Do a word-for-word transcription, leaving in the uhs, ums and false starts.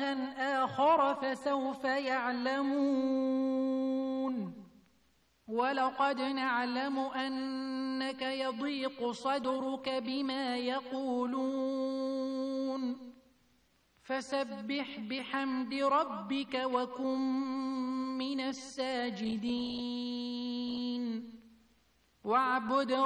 إلها آخر فسوف يعلمون ولقد نعلم أنك يضيق صدرك بما يقولون فسبح بحمد ربك وكن من الساجدين واعبد